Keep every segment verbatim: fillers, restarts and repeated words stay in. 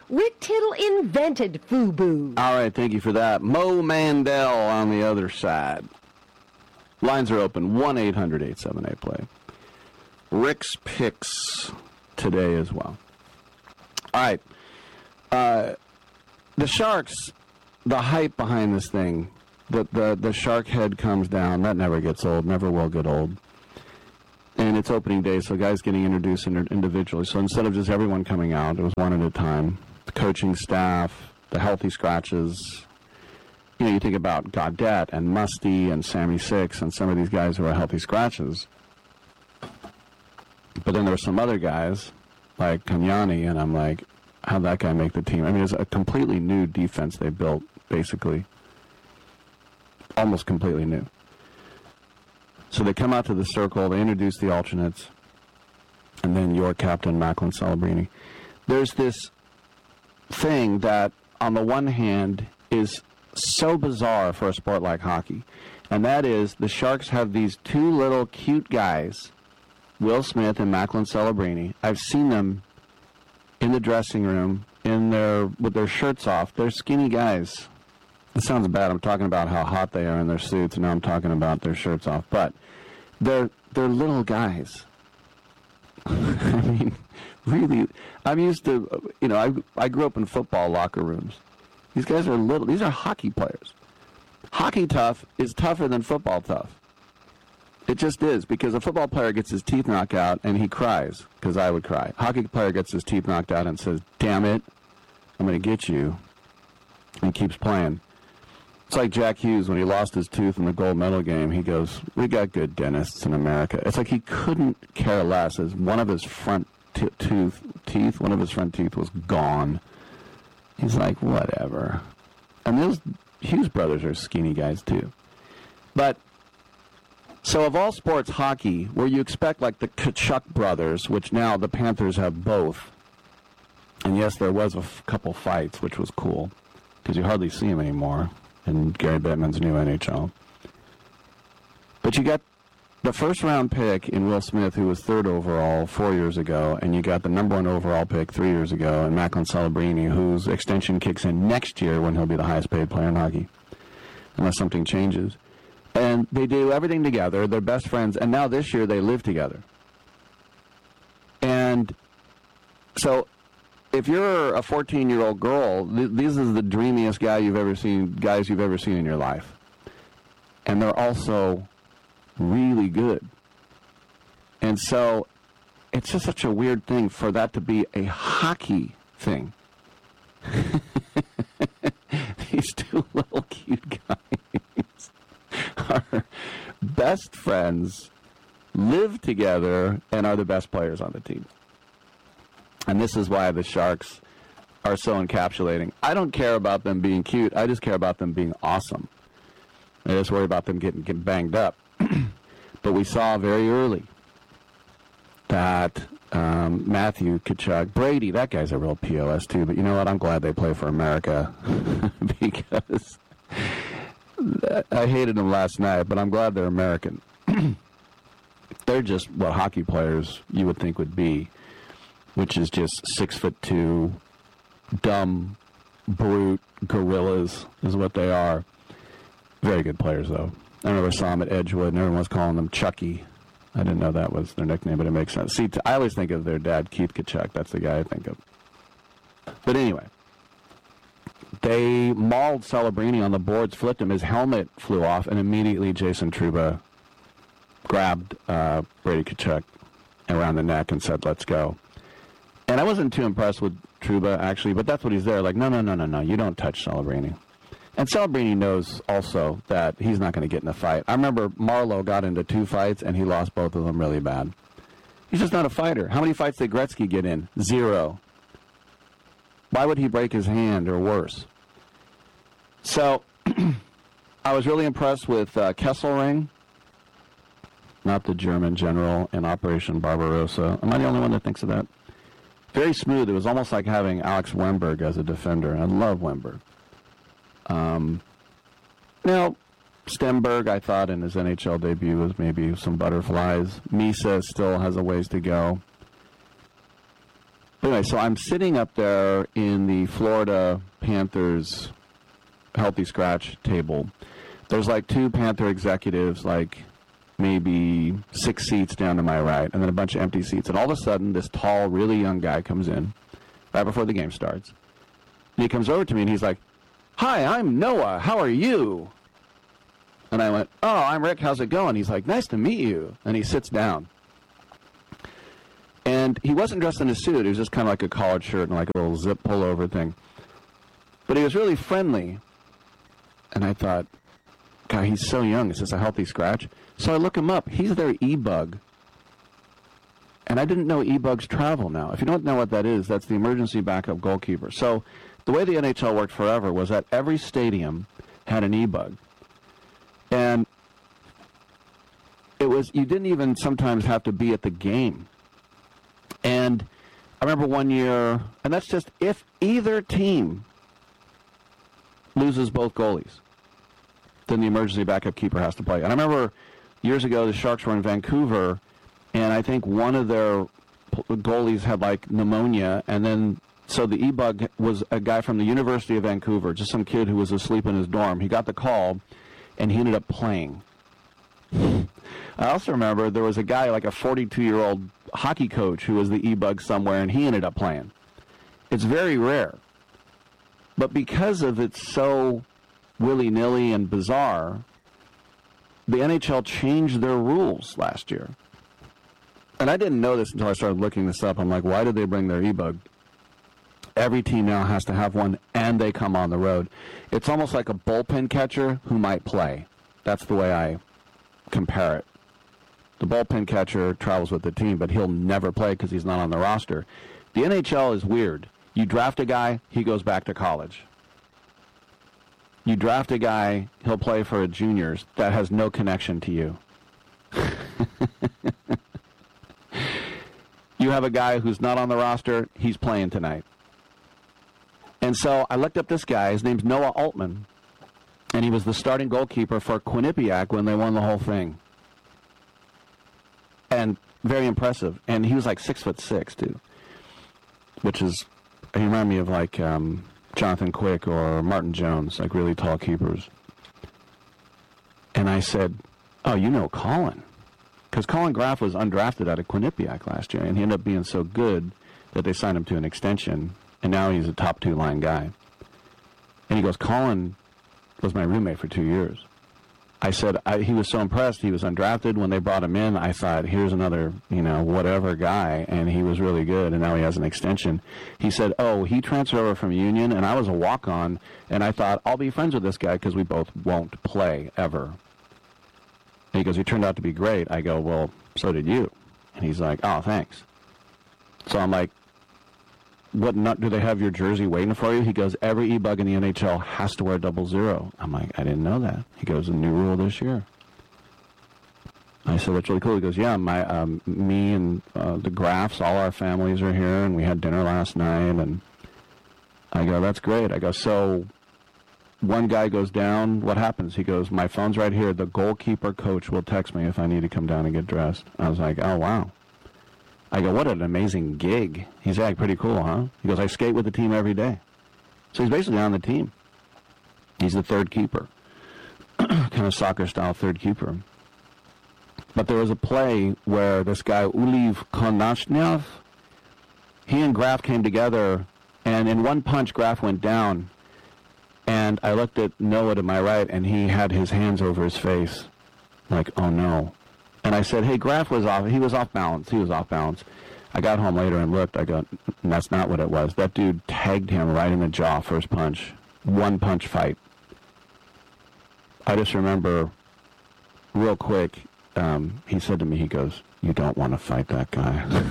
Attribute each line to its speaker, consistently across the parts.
Speaker 1: Rick Tittle invented FUBU.
Speaker 2: All right, thank you for that. Mo Mandel on the other side. Lines are open, one eight hundred eight seven eight play. Rick's picks today as well. All right. Uh, the Sharks, the hype behind this thing, the, the, the shark head comes down. That never gets old, never will get old. And it's opening day, so guys getting introduced individually. So instead of just everyone coming out, it was one at a time. The coaching staff, the healthy scratches. You know, you think about Gaudette and Musty and Sammy Six and some of these guys who are healthy scratches. But then there were some other guys, like Kanyani, and I'm like, how'd that guy make the team? I mean, it's a completely new defense they built, basically. Almost completely new. So they come out to the circle, they introduce the alternates, and then your captain, Macklin Celebrini. There's this thing that, on the one hand, is so bizarre for a sport like hockey, and that is the Sharks have these two little cute guys, Will Smith and Macklin Celebrini. I've seen them in the dressing room in their with their shirts off. They're skinny guys. It sounds bad. I'm talking about how hot they are in their suits, and now I'm talking about their shirts off. But they're they're little guys. I mean, really, I'm used to, you know, I I grew up in football locker rooms. These guys are little. These are hockey players. Hockey tough is tougher than football tough. It just is, because a football player gets his teeth knocked out and he cries, because I would cry. Hockey player gets his teeth knocked out and says, damn it, I'm going to get you, and keeps playing. It's like Jack Hughes when he lost his tooth in the gold medal game. He goes, we got good dentists in America. It's like he couldn't care less as one of his front t- tooth teeth, one of his front teeth was gone. He's like, whatever. And those Hughes brothers are skinny guys too. But, so of all sports, hockey, where you expect like the Tkachuk brothers, which now the Panthers have both. And yes, there was a f- couple fights, which was cool, because you hardly see them anymore in Gary Bettman's new N H L. But you got the first round pick in Will Smith, who was third overall four years ago, and you got the number one overall pick three years ago, and Macklin Celebrini, whose extension kicks in next year when he'll be the highest paid player in hockey, unless something changes. And they do everything together. They're best friends, and now this year they live together. And so if you're a fourteen-year-old girl, th- this is the dreamiest guy you've ever seen, guys you've ever seen in your life. And they're also really good. And so it's just such a weird thing for that to be a hockey thing. These two little cute guys are best friends, live together, and are the best players on the team. And this is why the Sharks are so encapsulating. I don't care about them being cute. I just care about them being awesome. I just worry about them getting, getting banged up. But we saw very early that um, Matthew Tkachuk, Brady, that guy's a real P O S too. But you know what? I'm glad they play for America because I hated them last night, but I'm glad they're American. They're just what hockey players you would think would be, which is just six foot two, dumb, brute gorillas is what they are. Very good players, though. I remember I saw them at Edgewood, and everyone was calling them Chucky. I didn't know that was their nickname, but it makes sense. See, I always think of their dad, Keith Tkachuk. That's the guy I think of. But anyway, they mauled Celebrini on the boards, flipped him. His helmet flew off, and immediately Jason Trouba grabbed uh, Brady Tkachuk around the neck and said, let's go. And I wasn't too impressed with Trouba, actually, but that's what he's there. Like, no, no, no, no, no, you don't touch Celebrini. And Celebrini knows also that he's not going to get in a fight. I remember Marlowe got into two fights, and he lost both of them really bad. He's just not a fighter. How many fights did Gretzky get in? Zero. Why would he break his hand or worse? So, I was really impressed with uh, Kesselring, not the German general in Operation Barbarossa. Am I the only one that thinks of that? Very smooth. It was almost like having Alex Wemberg as a defender. I love Wemberg. Um, now, Stemberg, I thought, in his N H L debut was maybe some butterflies. Misa still has a ways to go. But anyway, anyway, so I'm sitting up there in the Florida Panthers healthy scratch table. There's like two Panther executives, like maybe six seats down to my right, and then a bunch of empty seats. And all of a sudden, this tall, really young guy comes in right before the game starts. And he comes over to me, and he's like, "Hi, I'm Noah. How are you?" And I went, "Oh, I'm Rick. How's it going?" He's like, "Nice to meet you." And he sits down. And he wasn't dressed in a suit. He was just kind of like a collared shirt and like a little zip pullover thing. But he was really friendly. And I thought, God, he's so young. Is this a healthy scratch? So I look him up. He's their e-bug. And I didn't know e-bugs travel now. If you don't know what that is, that's the emergency backup goalkeeper. So the way the N H L worked forever was that every stadium had an e-bug. And it was, you didn't even sometimes have to be at the game. And I remember one year, and that's just if either team loses both goalies, then the emergency backup keeper has to play. And I remember years ago, the Sharks were in Vancouver, and I think one of their goalies had like pneumonia, and then so the e-bug was a guy from the University of Vancouver, just some kid who was asleep in his dorm. He got the call, and he ended up playing. I also remember there was a guy, like a forty-two-year-old hockey coach, who was the e-bug somewhere, and he ended up playing. It's very rare. But because of it's so willy-nilly and bizarre, the N H L changed their rules last year. And I didn't know this until I started looking this up. I'm like, why did they bring their e-bug? Every team now has to have one, and they come on the road. It's almost like a bullpen catcher who might play. That's the way I compare it. The bullpen catcher travels with the team, but he'll never play because he's not on the roster. The N H L is weird. You draft a guy, he goes back to college. You draft a guy, he'll play for a juniors that has no connection to you. You have a guy who's not on the roster, he's playing tonight. And so I looked up this guy. His name's Noah Altman. And he was the starting goalkeeper for Quinnipiac when they won the whole thing. And very impressive. And he was like six foot six, too. Which is, he reminded me of like um, Jonathan Quick or Martin Jones, like really tall keepers. And I said, "Oh, you know Colin." Because Colin Graff was undrafted out of Quinnipiac last year, and he ended up being so good that they signed him to an extension, and now he's a top two-line guy. And he goes, "Colin was my roommate for two years." I said, I, he was so impressed. He was undrafted. When they brought him in, I thought, here's another, you know, whatever guy, and he was really good, and now he has an extension. He said, oh, he transferred over from Union, and I was a walk-on, and I thought, I'll be friends with this guy because we both won't play ever. And he goes, he turned out to be great. I go, well, so did you. And he's like, oh, thanks. So I'm like, what nut do they have your jersey waiting for you? He goes, every e-bug in the N H L has to wear double zero. I'm like, I didn't know that. He goes, a new rule this year. I said, that's really cool. He goes, yeah, my, um, me and uh, the Graffs, all our families are here, and we had dinner last night. And I go, that's great. I go, so one guy goes down, what happens? He goes, my phone's right here. The goalkeeper coach will text me if I need to come down and get dressed. I was like, oh, wow. I go, what an amazing gig. He's like, pretty cool, huh? He goes, I skate with the team every day. So he's basically on the team. He's the third keeper. Kind of soccer-style third keeper. But there was a play where this guy, Uliv Konashnev, he and Graff came together, and in one punch, Graff went down. And I looked at Noah to my right, and he had his hands over his face. Like, oh, no. And I said, hey, Graff was off. He was off balance. He was off balance. I got home later and looked. I go, that's not what it was. That dude tagged him right in the jaw, first punch. One punch fight. I just remember real quick, um, he said to me, he goes, you don't want to fight that guy.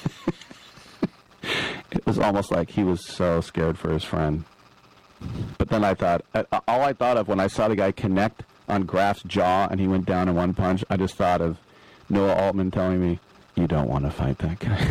Speaker 2: It was almost like he was so scared for his friend. But then I thought, all I thought of when I saw the guy connect on Graff's jaw and he went down in one punch, I just thought of Noah Altman telling me, you don't want to fight that guy.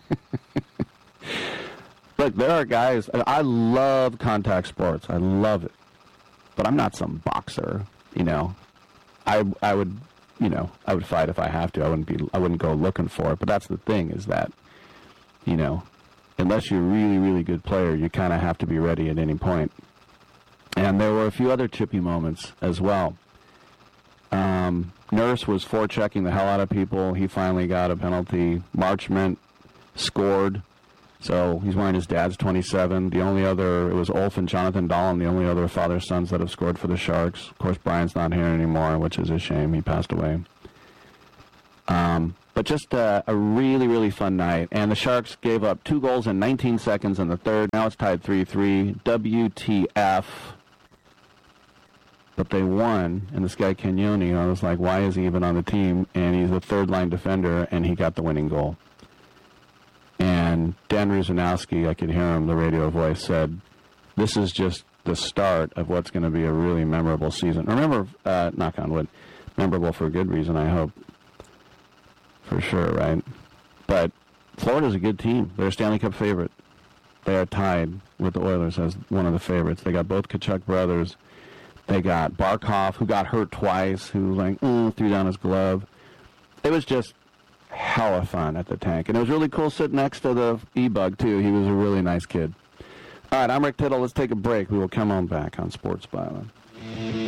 Speaker 2: Look, there are guys, I love contact sports. I love it. But I'm not some boxer, you know. I I would, you know, I would fight if I have to. I wouldn't be, I wouldn't go looking for it. But that's the thing is that, you know, unless you're a really, really good player, you kind of have to be ready at any point. And there were a few other chippy moments as well. Um, Nurse was forechecking the hell out of people. He finally got a penalty. Marchment scored. So he's wearing his dad's twenty-seven. The only other, it was Ulf and Jonathan Dahlin, the only other father-sons that have scored for the Sharks. Of course, Brian's not here anymore, which is a shame. He passed away. Um, but just uh, a really, really fun night. And the Sharks gave up two goals in nineteen seconds in the third. Now it's tied three three. W T F. But they won, and this guy Kenyoni, I was like, why is he even on the team? And he's a third-line defender, and he got the winning goal. And Dan Ruzanowski, I could hear him, the radio voice, said, this is just the start of what's going to be a really memorable season. Remember, uh, knock on wood, memorable for a good reason, I hope. For sure, right? But Florida's a good team. They're a Stanley Cup favorite. They are tied with the Oilers as one of the favorites. They got both Tkachuk brothers. They got Barkov, who got hurt twice, who like mm, threw down his glove. It was just hella fun at the tank. And it was really cool sitting next to the E-Bug, too. He was a really nice kid. All right, I'm Rick Tittle. Let's take a break. We will come on back on Sports Byline.